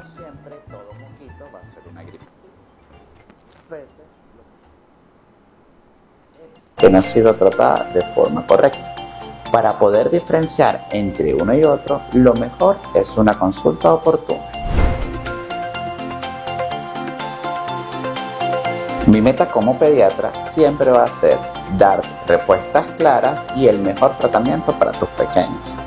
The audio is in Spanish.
siempre todo mosquito va a ser una gripe. A veces que no ha sido tratada de forma correcta. Para poder diferenciar entre uno y otro, lo mejor es una consulta oportuna. Mi meta como pediatra siempre va a ser dar respuestas claras y el mejor tratamiento para tus pequeños.